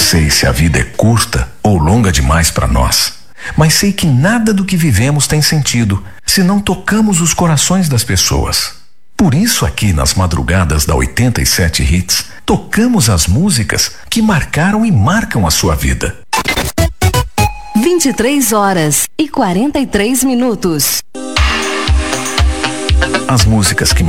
sei se a vida é curta ou longa demais para nós, mas sei que nada do que vivemos tem sentido se não tocamos os corações das pessoas. Por isso, aqui nas madrugadas da 87 Hits, tocamos as músicas que marcaram e marcam a sua vida. 23h43. As músicas que